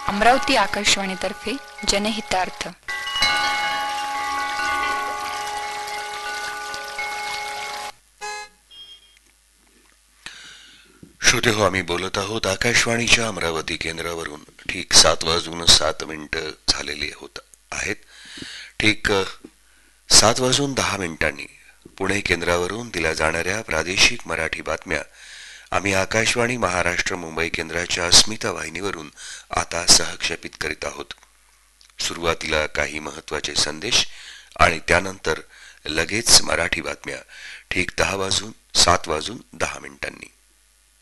अमरावती आकाशवाणीतर्फे जनहितार्थ. श्रोते हो, आम्ही बोलत आहोत आकाशवाणीच्या अमरावती केंद्रावरून. ठीक 7:07 झालेले आहेत. ठीक 7:10 पुणे केंद्रावरून दिल्या जाणाऱ्या प्रादेशिक मराठी बातम्या आम्ही आकाशवाणी महाराष्ट्र मुंबई केंद्राच्या अस्मिता वाहिनीवरून आता सहक्षेपित करीत आहोत. सुरुवातीला काही महत्वाचे संदेश आणि त्यानंतर लगेच मराठी बातम्या ठीक 7:10